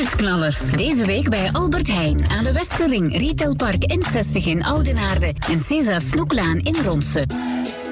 Nieuwsknallers. Deze week bij Albert Heijn aan de Westerring, Retailpark N60 in Oudenaarde en César Snoeklaan in Ronse.